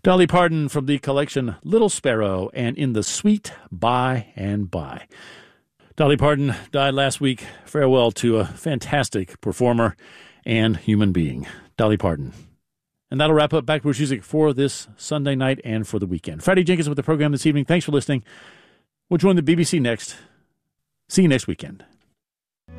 Dolly Parton from the collection Little Sparrow and In the Sweet By and By. Dolly Parton died last week. Farewell to a fantastic performer and human being, Dolly Parton. And that'll wrap up Backwards Music for this Sunday night and for the weekend. Freddie Jenkins with the program this evening. Thanks for listening. We'll join the BBC next. See you next weekend.